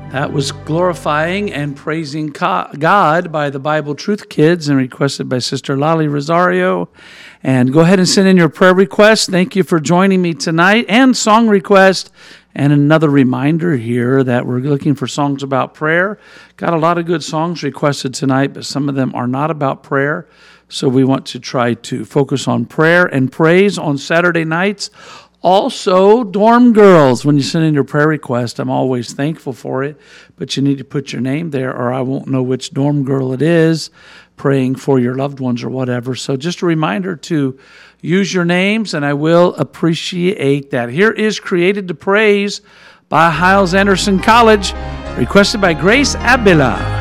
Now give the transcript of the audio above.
That was Glorifying and Praising God by the Bible Truth Kids and requested by Sister Lali Rosario. And go ahead and send in your prayer requests. Thank you for joining me tonight, and song request. And another reminder here that we're looking for songs about prayer. Got a lot of good songs requested tonight, but some of them are not about prayer. So we want to try to focus on prayer and praise on Saturday nights. Also, dorm girls, when you send in your prayer request, I'm always thankful for it, but you need to put your name there or I won't know which dorm girl it is praying for your loved ones or whatever. So just a reminder to use your names, and I will appreciate that. Here is Created to Praise by Hyles Anderson College, requested by Grace Abila.